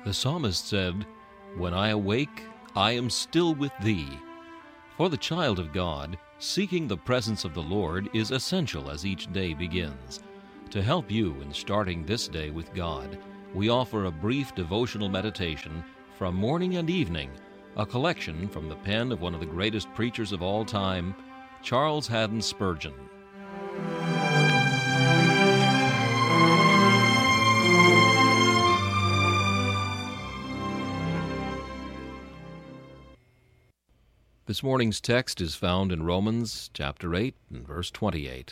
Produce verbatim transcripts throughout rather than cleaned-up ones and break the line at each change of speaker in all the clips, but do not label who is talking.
The psalmist said, "When I awake, I am still with thee." For the child of God, seeking the presence of the Lord is essential as each day begins. To help you in starting this day with God, we offer a brief devotional meditation from morning and evening, a collection from the pen of one of the greatest preachers of all time, Charles Haddon Spurgeon. This morning's text is found in Romans chapter eight and verse twenty-eight.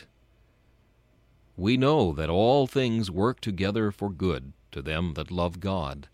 We know that all things work together for good to them that love God.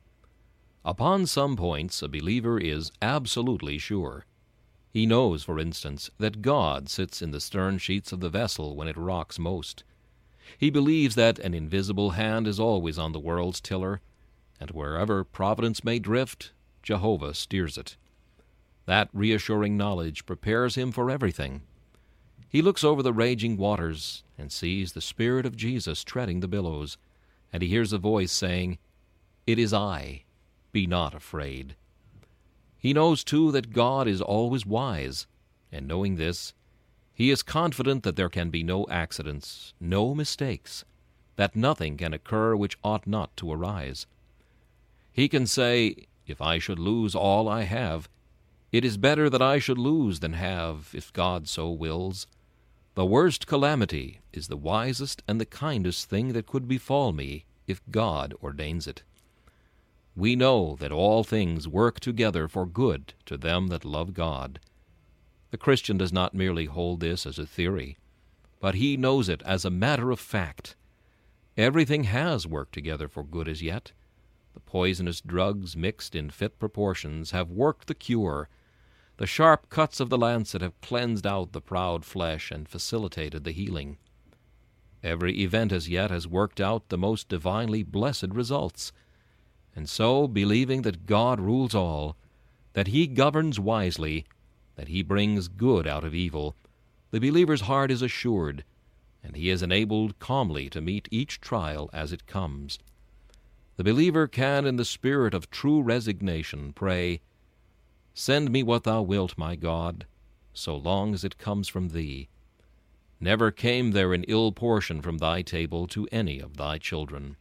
Upon some points a believer is absolutely sure. He knows, for instance, that God sits in the stern sheets of the vessel when it rocks most. He believes that an invisible hand is always on the world's tiller, and wherever providence may drift, Jehovah steers it. That reassuring knowledge prepares him for everything. He looks over the raging waters and sees the Spirit of Jesus treading the billows, and he hears a voice saying, "It is I, be not afraid." He knows, too, that God is always wise, and knowing this, he is confident that there can be no accidents, no mistakes, that nothing can occur which ought not to arise. He can say, "If I should lose all I have, it is better that I should lose than have, if God so wills. The worst calamity is the wisest and the kindest thing that could befall me, if God ordains it." We know that all things work together for good to them that love God. The Christian does not merely hold this as a theory, but he knows it as a matter of fact. Everything has worked together for good as yet. The poisonous drugs mixed in fit proportions have worked the cure. The sharp cuts of the lancet have cleansed out the proud flesh and facilitated the healing. Every event as yet has worked out the most divinely blessed results. And so, believing that God rules all, that He governs wisely, that He brings good out of evil, the believer's heart is assured, and he is enabled calmly to meet each trial as it comes. The believer can, in the spirit of true resignation, pray, "Send me what thou wilt, my God, so long as it comes from thee. Never came there an ill portion from thy table to any of thy children."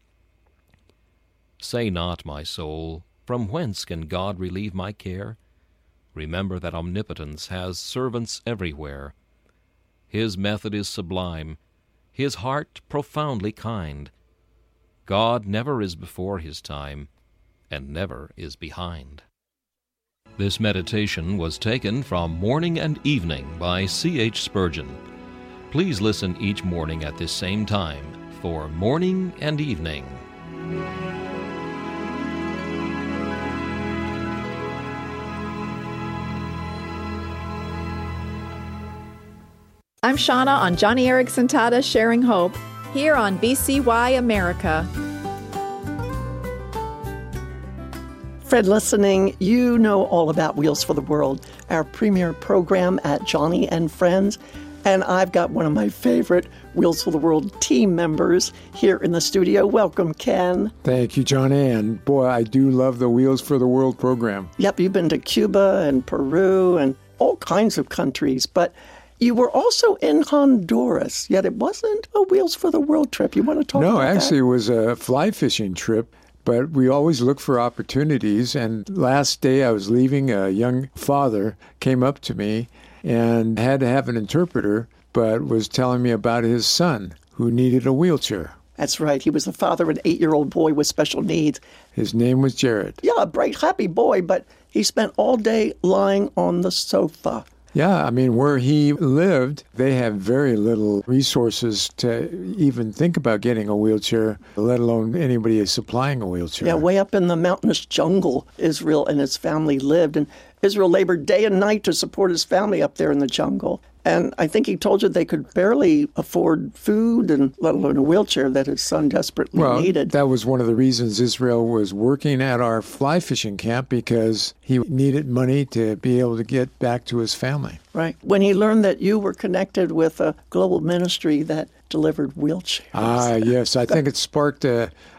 Say not, my soul, "From whence can God relieve my care?" Remember that Omnipotence has servants everywhere. His method is sublime, His heart profoundly kind. God never is before His time, and never is behind. This meditation was taken from Morning and Evening by C H Spurgeon. Please listen each morning at this same time for Morning and Evening.
I'm Shauna on Johnny Erickson Tata Sharing Hope, here on B C Y America.
Fred listening, you know all about Wheels for the World, our premier program at Johnny and Friends. And I've got one of my favorite Wheels for the World team members here in the studio. Welcome, Ken.
Thank you, Johnny. And boy, I do love the Wheels for the World program.
Yep, you've been to Cuba and Peru and all kinds of countries. But you were also in Honduras, yet it wasn't a Wheels for the World trip. You want to talk
no,
about that? No,
actually, it was a fly fishing trip. But we always look for opportunities. And last day I was leaving, a young father came up to me and had to have an interpreter, but was telling me about his son who needed a wheelchair.
That's right. He was the father of an eight-year-old boy with special needs.
His name was Jared.
Yeah, a bright, happy boy, but he spent all day lying on the sofa.
Yeah, I mean, where he lived, they have very little resources to even think about getting a wheelchair, let alone anybody supplying a wheelchair.
Yeah, way up in the mountainous jungle, Israel and his family lived. And Israel labored day and night to support his family up there in the jungle. And I think he told you they could barely afford food, and let alone a wheelchair that his son desperately
well,
needed.
That was one of the reasons Israel was working at our fly fishing camp, because he needed money to be able to get back to his family.
Right. When he learned that you were connected with a global ministry that delivered wheelchairs.
Ah, yes. I think it sparked a,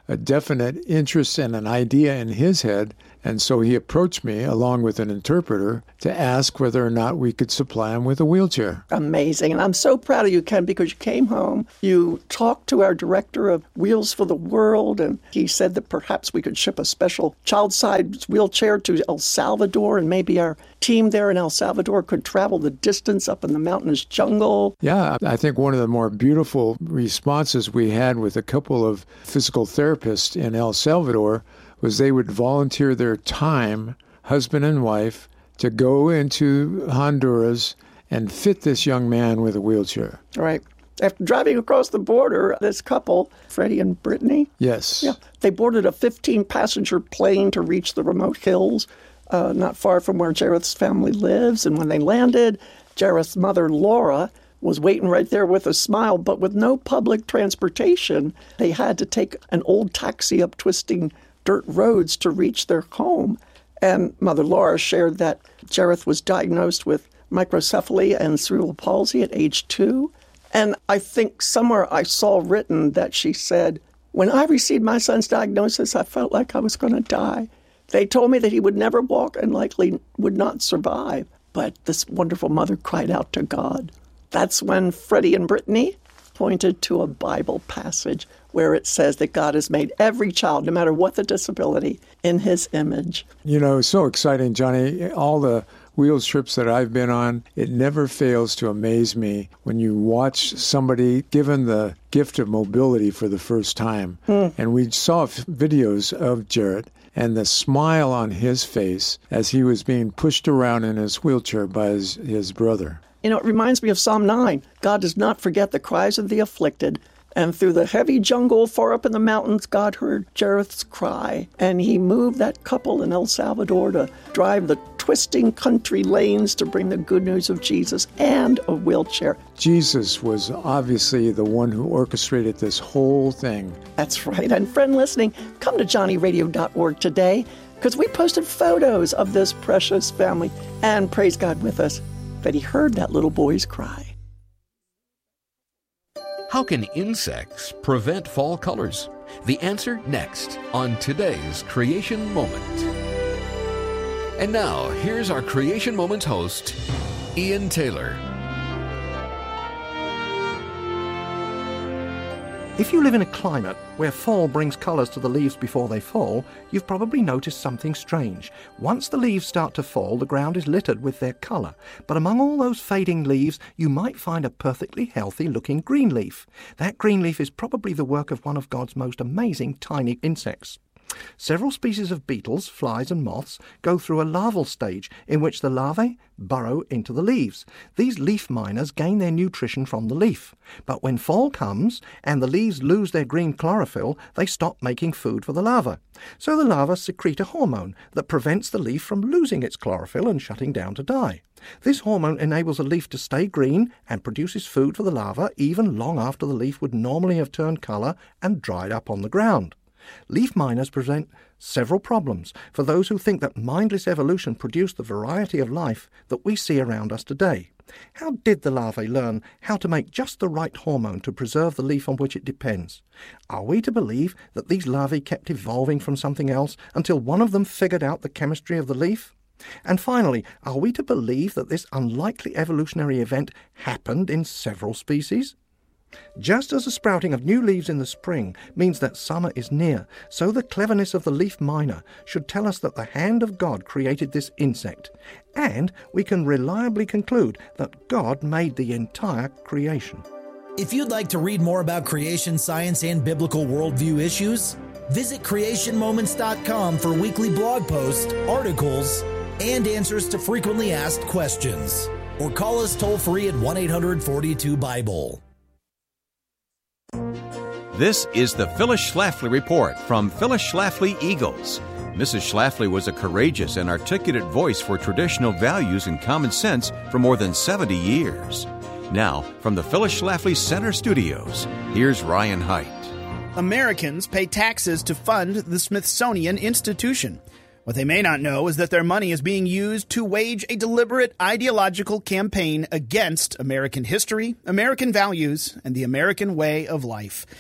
a definite interest and an idea in his head. And so he approached me, along with an interpreter, to ask whether or not we could supply him with a wheelchair.
Amazing. And I'm so proud of you, Ken, because you came home, you talked to our director of Wheels for the World, and he said that perhaps we could ship a special child-sized wheelchair to El Salvador, and maybe our team there in El Salvador could travel the distance up in the mountainous jungle.
Yeah, I think one of the more beautiful responses we had with a couple of physical therapists in El Salvador was they would volunteer their time, husband and wife, to go into Honduras and fit this young man with a wheelchair.
Right. After driving across the border, this couple, Freddie and Brittany,
yes,
yeah, they boarded a fifteen-passenger plane to reach the remote hills uh, not far from where Jareth's family lives. And when they landed, Jareth's mother, Laura, was waiting right there with a smile, but with no public transportation. They had to take an old taxi up twisting dirt roads to reach their home. And Mother Laura shared that Jareth was diagnosed with microcephaly and cerebral palsy at age two. And I think somewhere I saw written that she said, when I received my son's diagnosis, I felt like I was going to die. They told me that he would never walk and likely would not survive. But this wonderful mother cried out to God. That's when Freddie and Brittany pointed to a Bible passage where it says that God has made every child, no matter what the disability, in his image.
You know, it's so exciting, Johnny. All the wheels trips that I've been on, it never fails to amaze me when you watch somebody given the gift of mobility for the first time. Mm. And we saw f- videos of Jareth and the smile on his face as he was being pushed around in his wheelchair by his, his brother.
You know, it reminds me of Psalm nine. God does not forget the cries of the afflicted. And through the heavy jungle far up in the mountains, God heard Jareth's cry. And he moved that couple in El Salvador to drive the twisting country lanes to bring the good news of Jesus and a wheelchair.
Jesus was obviously the one who orchestrated this whole thing.
That's right. And friend listening, come to johnny radio dot org today, because we posted photos of this precious family. And praise God with us that he heard that little boy's cry.
How can insects prevent fall colors? The answer next on today's Creation Moment. And now, here's our Creation Moments host, Ian Taylor.
If you live in a climate where fall brings colours to the leaves before they fall, you've probably noticed something strange. Once the leaves start to fall, the ground is littered with their colour. But among all those fading leaves, you might find a perfectly healthy-looking green leaf. That green leaf is probably the work of one of God's most amazing tiny insects. Several species of beetles, flies and moths go through a larval stage in which the larvae burrow into the leaves. These leaf miners gain their nutrition from the leaf. But when fall comes and the leaves lose their green chlorophyll, they stop making food for the larva. So the larvae secrete a hormone that prevents the leaf from losing its chlorophyll and shutting down to die. This hormone enables the leaf to stay green and produces food for the larva even long after the leaf would normally have turned colour and dried up on the ground. Leaf miners present several problems for those who think that mindless evolution produced the variety of life that we see around us today. How did the larvae learn how to make just the right hormone to preserve the leaf on which it depends? Are we to believe that these larvae kept evolving from something else until one of them figured out the chemistry of the leaf? And finally, are we to believe that this unlikely evolutionary event happened in several species? Just as the sprouting of new leaves in the spring means that summer is near, so the cleverness of the leaf miner should tell us that the hand of God created this insect, and we can reliably conclude that God made the entire creation.
If you'd like to read more about creation science and biblical worldview issues, visit creation moments dot com for weekly blog posts, articles, and answers to frequently asked questions. Or call us toll-free at one eight hundred forty-two Bible.
This is the Phyllis Schlafly Report from Phyllis Schlafly Eagles. Missus Schlafly was a courageous and articulate voice for traditional values and common sense for more than seventy years. Now, from the Phyllis Schlafly Center Studios, here's Ryan Haidt.
Americans pay taxes to fund the Smithsonian Institution. What they may not know is that their money is being used to wage a deliberate ideological campaign against American history, American values, and the American way of life.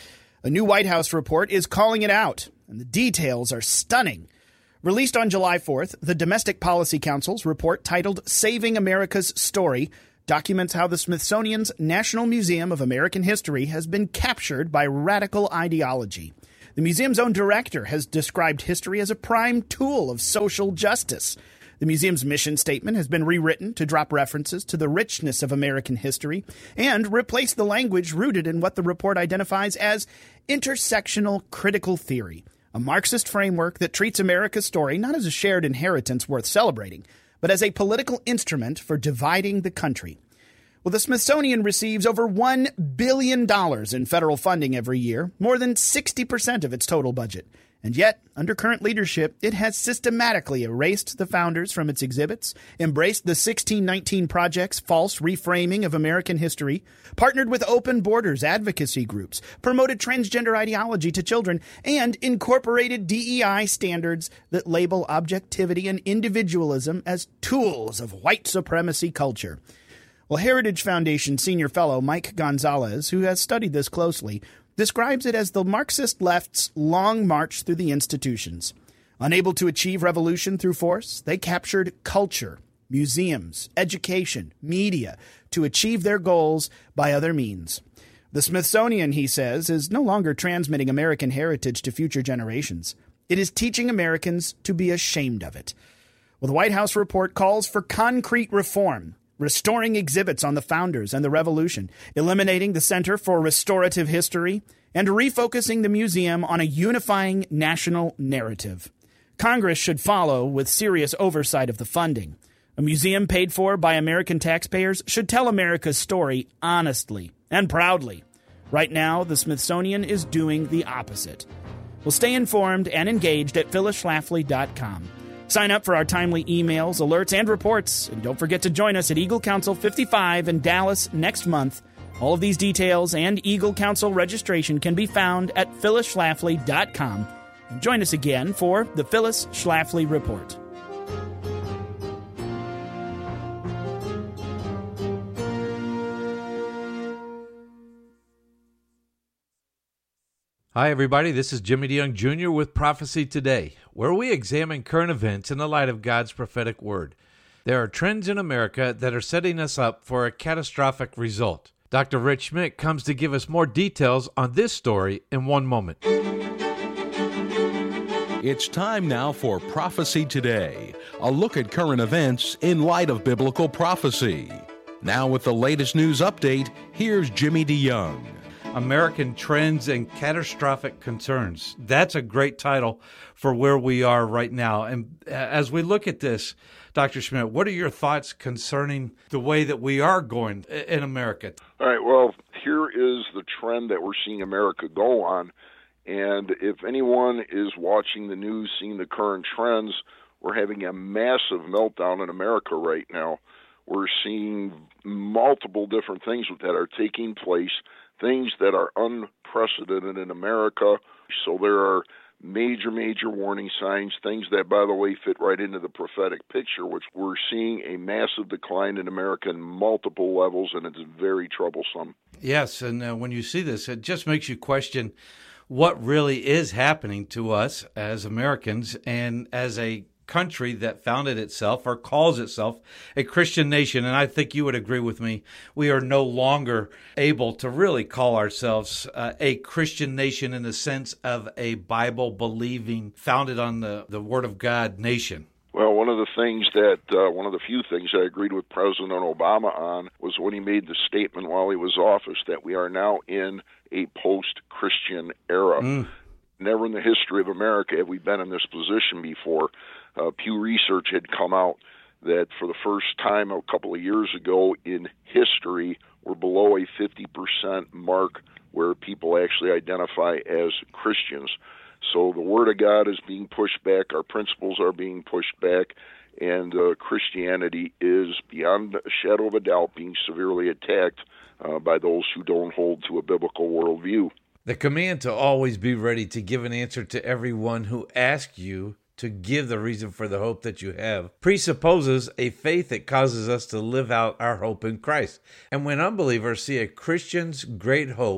A new White House report is calling it out, and the details are stunning. Released on July fourth, the Domestic Policy Council's report titled Saving America's Story documents how the Smithsonian's National Museum of American History has been captured by radical ideology. The museum's own director has described history as a prime tool of social justice. The museum's mission statement has been rewritten to drop references to the richness of American history and replace the language rooted in what the report identifies as intersectional critical theory, a Marxist framework that treats America's story not as a shared inheritance worth celebrating, but as a political instrument for dividing the country. Well, the Smithsonian receives over one billion dollars in federal funding every year, more than sixty percent of its total budget. And yet, under current leadership, it has systematically erased the founders from its exhibits, embraced the sixteen nineteen Project's false reframing of American history, partnered with Open Borders advocacy groups, promoted transgender ideology to children, and incorporated D E I standards that label objectivity and individualism as tools of white supremacy culture. Well, Heritage Foundation senior fellow Mike Gonzalez, who has studied this closely, describes it as the Marxist left's long march through the institutions. Unable to achieve revolution through force, they captured culture, museums, education, media to achieve their goals by other means. The Smithsonian, he says, is no longer transmitting American heritage to future generations. It is teaching Americans to be ashamed of it. Well, the White House report calls for concrete reform, restoring exhibits on the founders and the revolution, eliminating the Center for Restorative History, and refocusing the museum on a unifying national narrative. Congress should follow with serious oversight of the funding. A museum paid for by American taxpayers should tell America's story honestly and proudly. Right now, the Smithsonian is doing the opposite. Well, stay informed and engaged at phyllis schlafly dot com. Sign up for our timely emails, alerts, and reports. And don't forget to join us at Eagle Council fifty-five in Dallas next month. All of these details and Eagle Council registration can be found at phyllis schlafly dot com. And join us again for the Phyllis Schlafly Report.
Hi, everybody. This is Jimmy DeYoung Junior with Prophecy Today, where we examine current events in the light of God's prophetic word. There are trends in America that are setting us up for a catastrophic result. Doctor Rich Schmidt comes to give us more details on this story in one moment.
It's time now for Prophecy Today, a look at current events in light of biblical prophecy. Now with the latest news update, here's Jimmy DeYoung.
American Trends and Catastrophic Concerns. That's a great title for where we are right now. And as we look at this, Doctor Schmidt, what are your thoughts concerning the way that we are going in America?
All right, well, here is the trend that we're seeing America go on. And if anyone is watching the news, seeing the current trends, we're having a massive meltdown in America right now. We're seeing multiple different things that are taking place, things that are unprecedented in America. So there are major, major warning signs, things that, by the way, fit right into the prophetic picture, which we're seeing a massive decline in America in multiple levels, and it's very troublesome.
Yes, and uh, when you see this, it just makes you question what really is happening to us as Americans and as a country that founded itself or calls itself a Christian nation. And I think you would agree with me. We are no longer able to really call ourselves uh, a Christian nation in the sense of a Bible-believing, founded on the, the Word of God nation.
Well, one of the things that, uh, one of the few things I agreed with President Obama on was when he made the statement while he was in office that we are now in a post-Christian era. Mm. Never in the history of America have we been in this position before. Uh, Pew Research had come out that for the first time a couple of years ago in history, we're below a fifty percent mark where people actually identify as Christians. So the Word of God is being pushed back, our principles are being pushed back, and uh, Christianity is, beyond a shadow of a doubt, being severely attacked uh, by those who don't hold to a biblical worldview.
The command to always be ready to give an answer to everyone who asks you to give the reason for the hope that you have presupposes a faith that causes us to live out our hope in Christ. And when unbelievers see a Christian's great hope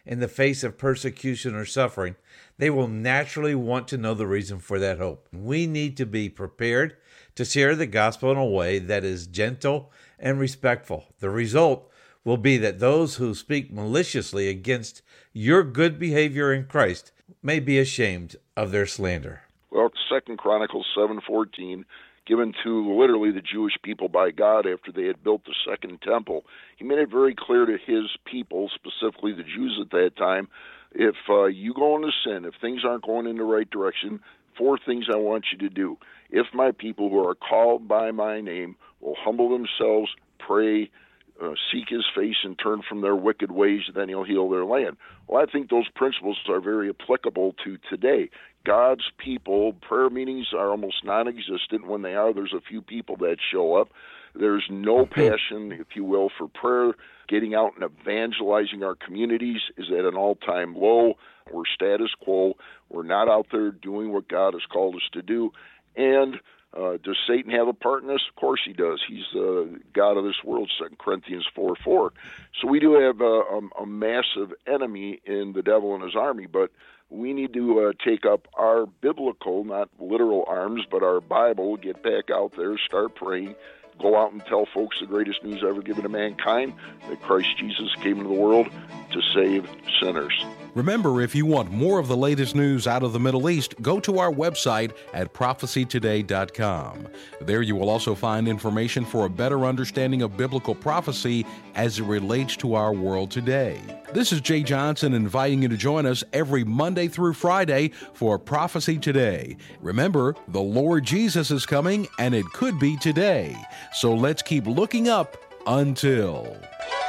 in the face of persecution or suffering, they will naturally want to know the reason for that hope. We need to be prepared to share the gospel in a way that is gentle and respectful. The result will be that those who speak maliciously against your good behavior in Christ may be ashamed of their slander.
Well, Second Chronicles seven fourteen, given to literally the Jewish people by God after they had built the second temple, he made it very clear to his people, specifically the Jews at that time, if uh, you go into sin, if things aren't going in the right direction, four things I want you to do. If my people who are called by my name will humble themselves, pray, uh, seek his face, and turn from their wicked ways, then he'll heal their land. Well, I think those principles are very applicable to today. God's people, prayer meetings are almost non-existent. When they are, there's a few people that show up. There's no passion, if you will, for prayer. Getting out and evangelizing our communities is at an all-time low. We're status quo. We're not out there doing what God has called us to do. And uh, does Satan have a part in this? Of course he does. He's the god of this world, Second Corinthians four four. So we do have a, a, a massive enemy in the devil and his army, but we need to uh, take up our biblical, not literal arms, but our Bible, get back out there, start praying, go out and tell folks the greatest news ever given to mankind, that Christ Jesus came into the world to save sinners.
Remember, if you want more of the latest news out of the Middle East, go to our website at prophecy today dot com. There you will also find information for a better understanding of biblical prophecy as it relates to our world today. This is Jay Johnson inviting you to join us every Monday through Friday for Prophecy Today. Remember, the Lord Jesus is coming, and it could be today. So let's keep looking up until...